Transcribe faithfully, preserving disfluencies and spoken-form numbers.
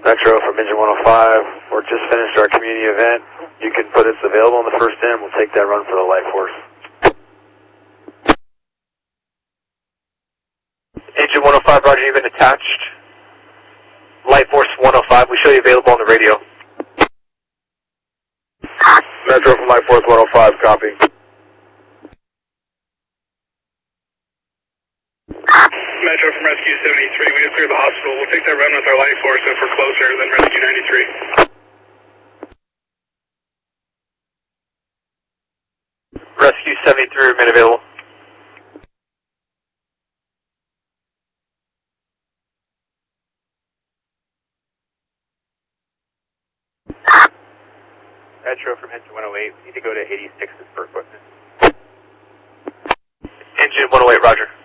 Metro from Engine one oh five. We're just finished our community event. You can put us available on the first end. We'll take that run for the Light Force. Engine one oh five, Roger, you've been attached. Light Force one oh five, we show you available on the radio. Metro from Light Force one oh five, copy. Metro from Rescue seventy-three, we just cleared the hospital. We'll take that run with our Light Force if we're closer than Rescue ninety-three. Rescue seventy-three, remain available. Metro from Engine one oh eight, we need to go to eighty-six for equipment. Engine one oh eight, Roger.